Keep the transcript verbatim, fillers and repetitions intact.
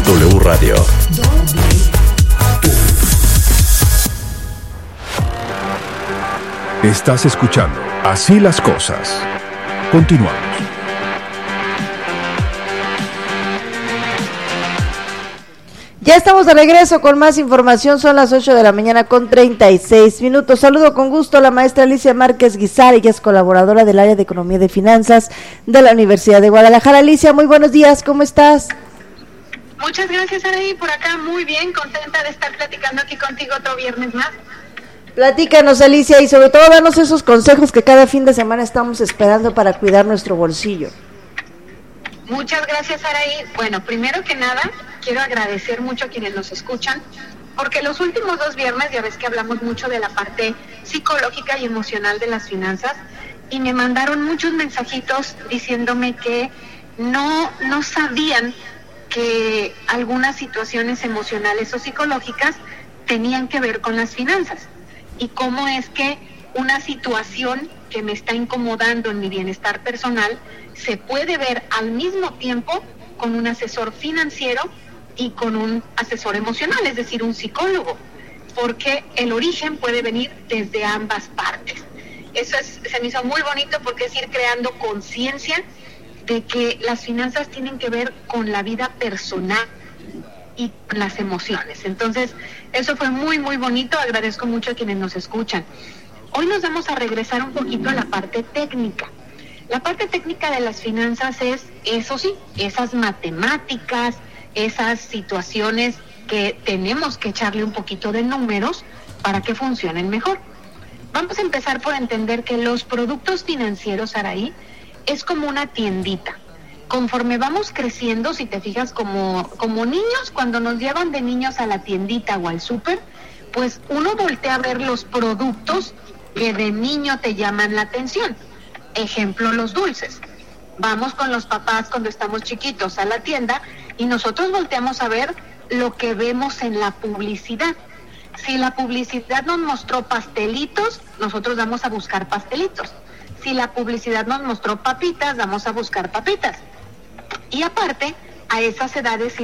W Radio. Estás escuchando Así las Cosas. Continuamos. Ya estamos de regreso con más información, son las ocho de la mañana con treinta y seis minutos. Saludo con gusto a la maestra Alicia Márquez Guizar, ella es colaboradora del área de Economía y de Finanzas de la Universidad de Guadalajara. Alicia, muy buenos días, ¿cómo estás? Muchas gracias, Araí, por acá muy bien, contenta de estar platicando aquí contigo otro viernes más. Platícanos, Alicia, y sobre todo danos esos consejos que cada fin de semana estamos esperando para cuidar nuestro bolsillo. Muchas gracias, Araí. Bueno, primero que nada, quiero agradecer mucho a quienes nos escuchan, porque los últimos dos viernes ya ves que hablamos mucho de la parte psicológica y emocional de las finanzas, y me mandaron muchos mensajitos diciéndome que no, no sabían que algunas situaciones emocionales o psicológicas tenían que ver con las finanzas, y cómo es que una situación que me está incomodando en mi bienestar personal se puede ver al mismo tiempo con un asesor financiero y con un asesor emocional, es decir, un psicólogo, porque el origen puede venir desde ambas partes. Eso es, se me hizo muy bonito porque es ir creando conciencia de que las finanzas tienen que ver con la vida personal y con las emociones. Entonces, eso fue muy, muy bonito, agradezco mucho a quienes nos escuchan. Hoy nos vamos a regresar un poquito a la parte técnica. La parte técnica de las finanzas es, eso sí, esas matemáticas, esas situaciones que tenemos que echarle un poquito de números para que funcionen mejor. Vamos a empezar por entender que los productos financieros, Araí, es como una tiendita. Conforme vamos creciendo, si te fijas, como, como niños, cuando nos llevan de niños a la tiendita o al súper, pues uno voltea a ver los productos que de niño te llaman la atención. Ejemplo, los dulces. Vamos con los papás cuando estamos chiquitos a la tienda y nosotros volteamos a ver lo que vemos en la publicidad. Si la publicidad nos mostró pastelitos, nosotros vamos a buscar pastelitos. Si la publicidad nos mostró papitas, vamos a buscar papitas. Y aparte, a esas edades